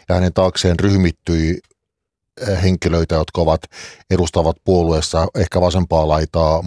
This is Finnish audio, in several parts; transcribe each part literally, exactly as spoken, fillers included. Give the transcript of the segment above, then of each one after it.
ja hänen taakseen ryhmittyi henkilöitä, jotka ovat edustavat puolueessa ehkä vasempaa laitaa,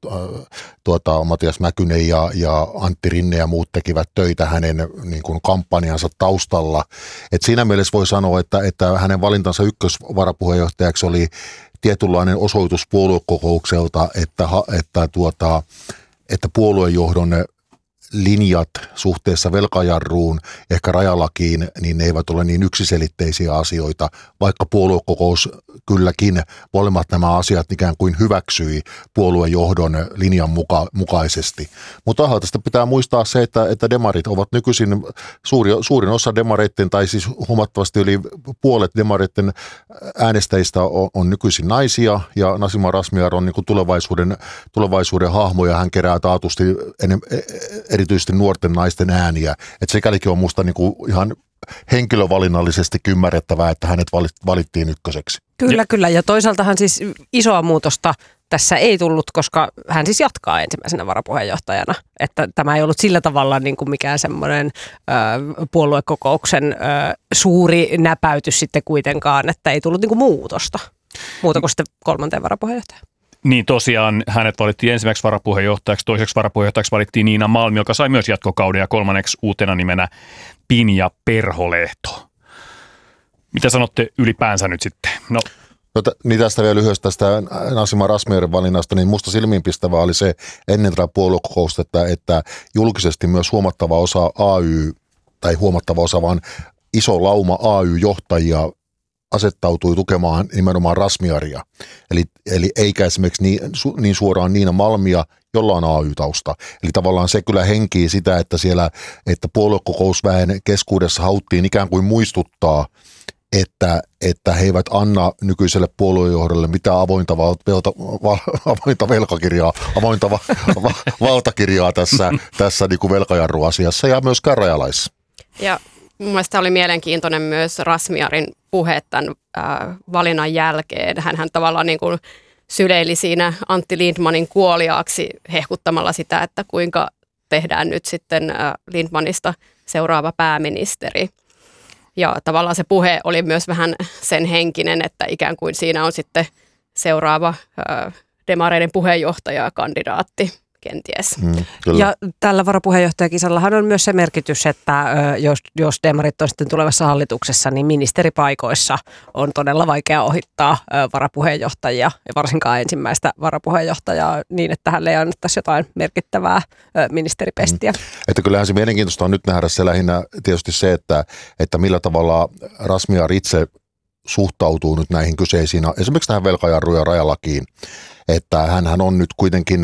tuota, Matias Mäkynen ja, ja Antti Rinne ja muut tekivät töitä hänen niin kuin kampanjansa taustalla. Et siinä mielessä voi sanoa, että, että hänen valintansa ykkösvarapuheenjohtajaksi oli tietynlainen osoitus puoluekokoukselta, että, että, tuota, että puoluejohdon linjat suhteessa velkajarruun, ehkä rajalakiin, niin ne eivät ole niin yksiselitteisiä asioita, vaikka puoluekokous kylläkin molemmat nämä asiat ikään kuin hyväksyi puoluejohdon linjan muka, mukaisesti. Mutta tästä pitää muistaa se, että, että demarit ovat nykyisin, suuri, suurin osa demareiden, tai siis huomattavasti yli puolet demareiden äänestäjistä on, on nykyisin naisia, ja Nasima Razmyar on niin kuin tulevaisuuden, tulevaisuuden hahmo, ja hän kerää taatusti ennen, erityisesti nuorten naisten ääniä. Että sekälikin on musta niin kuin ihan henkilövalinnallisesti ymmärrettävää, että hänet valittiin ykköseksi. Kyllä, ja. kyllä. Ja toisaaltahan siis isoa muutosta tässä ei tullut, koska hän siis jatkaa ensimmäisenä varapuheenjohtajana. Että tämä ei ollut sillä tavalla niin kuin mikään semmoinen ö, puoluekokouksen ö, suuri näpäytys sitten kuitenkaan, että ei tullut niin kuin muutosta. Muuta kuin sitten kolmanteen varapuheenjohtajaan. Niin tosiaan hänet valittiin ensimmäiseksi varapuheenjohtajaksi, toiseksi varapuheenjohtajaksi valittiin Niina Malmi, joka sai myös jatkokauden, ja kolmanneksi uutena nimenä Pinja Perholehto. Mitä sanotte ylipäänsä nyt sitten? No, no t- niin tästä vielä lyhyesti tästä Nasima Razmyarin valinnasta, niin musta silmiinpistävää oli se ennen tätä puoluekokousta, että, että julkisesti myös huomattava osa A Y, tai huomattava osa vaan iso lauma A Y-johtajia asettautui tukemaan nimenomaan Razmyaria. Eli, eli eikä esimerkiksi niin, niin suoraan Niina Malmia, jolla on A Y-tausta. Eli tavallaan se kyllä henkii sitä, että siellä, että puoluekokousväen keskuudessa haluttiin ikään kuin muistuttaa, että, että he eivät anna nykyiselle puoluejohdolle mitään avointa, valta, val, avointa velkakirjaa, avointa va, va, valtakirjaa tässä, tässä niin kuin velkajarruasiassa ja myös rajalaissa. Ja mun mielestä oli mielenkiintoinen myös Razmyarin puhe tämän äh, valinnan jälkeen. Hänhän tavallaan niin kuin syleili siinä Antti Lindtmanin kuoliaaksi hehkuttamalla sitä, että kuinka tehdään nyt sitten äh, Lindtmanista seuraava pääministeri. Ja tavallaan se puhe oli myös vähän sen henkinen, että ikään kuin siinä on sitten seuraava äh, demareiden puheenjohtajakandidaatti kenties. Mm, ja tällä varapuheenjohtajakisallahan on myös se merkitys, että jos, jos demarit on sitten tulevassa hallituksessa, niin ministeripaikoissa on todella vaikea ohittaa varapuheenjohtajia ja varsinkaan ensimmäistä varapuheenjohtajaa niin, että hänelle ei annettaisi jotain merkittävää ministeripestiä. Mm. Että kyllähän se mielenkiintoista on nyt nähdä se lähinnä tietysti se, että, että millä tavalla Razmyar itse suhtautuu nyt näihin kyseisiin, esimerkiksi tähän velkajarru- ja rajalakiin, että hänhän on nyt kuitenkin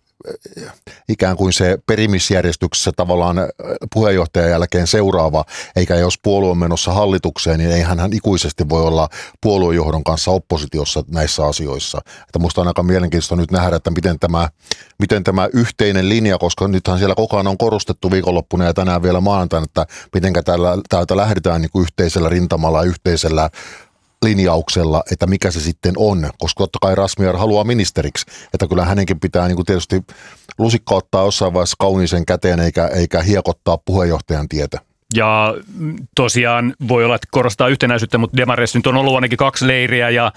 ikään kuin se perimisjärjestyksessä tavallaan puheenjohtajan jälkeen seuraava, eikä jos puolue on menossa hallitukseen, niin eihän hän ikuisesti voi olla puoluejohdon kanssa oppositiossa näissä asioissa. Että musta on aika mielenkiintoista nyt nähdä, että miten tämä, miten tämä yhteinen linja, koska nythän siellä koko ajan on korostettu viikonloppuna ja tänään vielä maanantaina, että miten täältä lähdetään niin kuin yhteisellä rintamalla ja yhteisellä linjauksella, että mikä se sitten on, koska totta kai Razmyar haluaa ministeriksi, että kyllä hänenkin pitää niin kuin tietysti lusikka ottaa jossain vaiheessa kauniisen käteen eikä, eikä hiekottaa puheenjohtajan tietä. Ja tosiaan voi olla, että korostaa yhtenäisyyttä, mutta demareissa nyt on ollut ainakin kaksi leiriä ja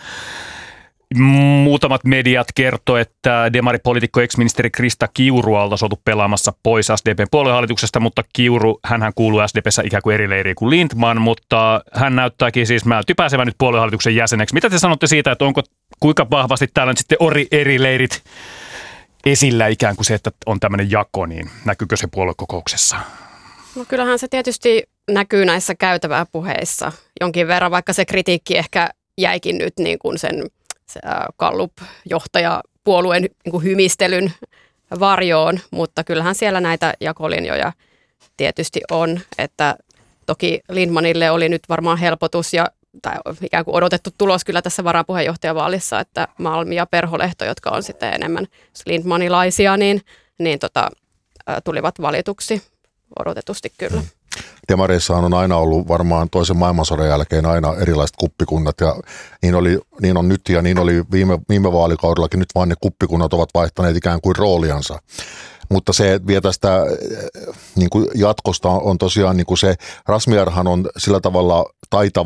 muutamat mediat kertoo, että demaripoliitikko ex-ministeri Krista Kiurua oltaisiin oltu pelaamassa pois S D P:n puoluehallituksesta, mutta Kiuru, hänhän kuuluu S D P:ssä ikään kuin eri leiriin kuin Lindtman, mutta hän näyttääkin siis näytti pääsevän nyt puoluehallituksen jäseneksi. Mitä te sanotte siitä, että onko kuinka vahvasti täällä nyt sitten ori, eri leirit esillä ikään kuin se, että on tämmöinen jako, niin näkyykö se puoluekokouksessa? No kyllähän se tietysti näkyy näissä käytäväpuheissa jonkin verran, vaikka se kritiikki ehkä jäikin nyt niin kuin sen Gallup-johtaja puolueen niin kuin hymistelyn varjoon, mutta kyllähän siellä näitä jakolinjoja tietysti on, että toki Lindtmanille oli nyt varmaan helpotus ja tai ikään kuin odotettu tulos kyllä tässä varapuheenjohtajavaalissa, että Malmi ja Perholehto, jotka on sitten enemmän Lindtmanilaisia, niin, niin tota, tulivat valituksi odotetusti kyllä. Demareissahan on aina ollut varmaan toisen maailmansodan jälkeen aina erilaiset kuppikunnat ja niin, oli, niin on nyt ja niin oli viime, viime vaalikaudellakin, nyt vaan ne kuppikunnat ovat vaihtaneet ikään kuin rooliansa. Mutta se vielä tästä niin kuin jatkosta on tosiaan niin kuin se, Razmyarhan on sillä tavalla taitava